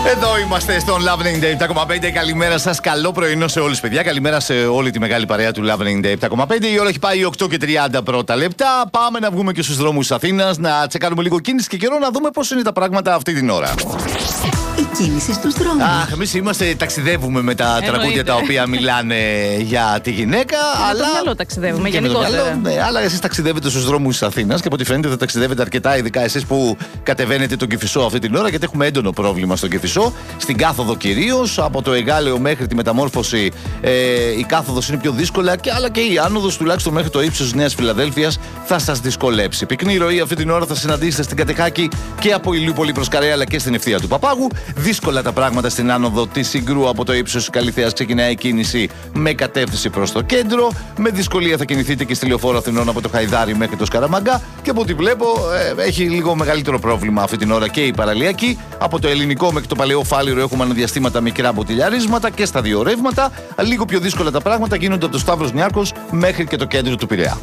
Εδώ είμαστε στον Love 97,5. Καλημέρα σας, καλό πρωινό σε όλους, παιδιά. Καλημέρα σε όλη τη μεγάλη παρέα του Love 97,5. Η ώρα έχει πάει 8:30 πρώτα λεπτά. Πάμε να βγούμε και στους δρόμους της Αθήνας, να τσεκάρουμε λίγο κίνηση και καιρό, να δούμε πώς είναι τα πράγματα αυτή την ώρα. Η κίνηση στους δρόμους. Αχ, εμείς ταξιδεύουμε με τα τραγούδια τα οποία μιλάνε για τη γυναίκα. Αλλά με το μυαλό ταξιδεύουμε γενικότερα. Ναι, αλλά εσείς ταξιδεύετε στους δρόμους της Αθήνας και από ό,τι φαίνεται θα ταξιδεύετε αρκετά, ειδικά εσείς που κατεβαίνετε τον Κηφισό αυτή την ώρα, γιατί έχουμε έντονο πρόβλημα στον Κηφισό. Στην κάθοδο κυρίως, από το Εγάλεο μέχρι τη Μεταμόρφωση, η κάθοδος είναι πιο δύσκολα, αλλά και η άνοδος, τουλάχιστον μέχρι το ύψος της Νέας Φιλαδέλφειας, θα σας δυσκολέψει. Πυκνή ροή αυτή την ώρα θα συναντήσετε στην Κατεχάκη και από Ηλιούπολη προς Καρέα, αλλά και στην ευθεία του Παπάγου. Δύσκολα τα πράγματα στην άνοδο της Συγκρού, από το ύψος της Καλυθέας ξεκινάει η κίνηση με κατεύθυνση προς το κέντρο. Με δυσκολία θα κινηθείτε και στη Λεωφόρο Αθηνών από το Χαϊδάρι μέχρι το Σκαραμαγκά. Και από ό,τι βλέπω, έχει λίγο μεγαλύτερο πρόβλημα αυτή την ώρα και η παραλιακή. Από το Ελληνικό μέχρι το Παλαιό Φάληρο έχουμε αναδιαστήματα μικρά μποτιλιαρίσματα και στα δύο ρεύματα. Λίγο πιο δύσκολα τα πράγματα γίνονται από το Σταύρος Νιάρχος μέχρι και το κέντρο του Πειραιά.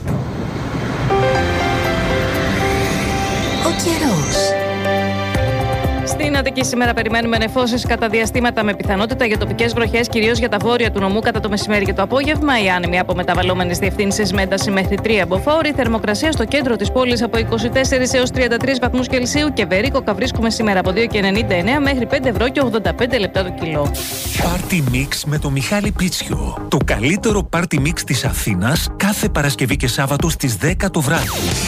Ο καιρός. Στην Αττική σήμερα περιμένουμε νεφώσεις κατά διαστήματα με πιθανότητα για τοπικές βροχές, κυρίως για τα βόρεια του νομού κατά το μεσημέρι και το απόγευμα. Οι άνεμοι από μεταβαλλόμενες διευθύνσεις με ένταση μέχρι 3 μποφόρ. Η θερμοκρασία στο κέντρο της πόλης από 24 έως 33 βαθμούς Κελσίου και βερίκοκα βρίσκουμε σήμερα από 2,99 μέχρι 5 ευρώ και 85 λεπτά το κιλό. Party Mix με το Μιχάλη Πίτσιο. Το καλύτερο Party Mix της Αθήνας κάθε Παρασκευή και Σάββατο στις 10 το βράδυ.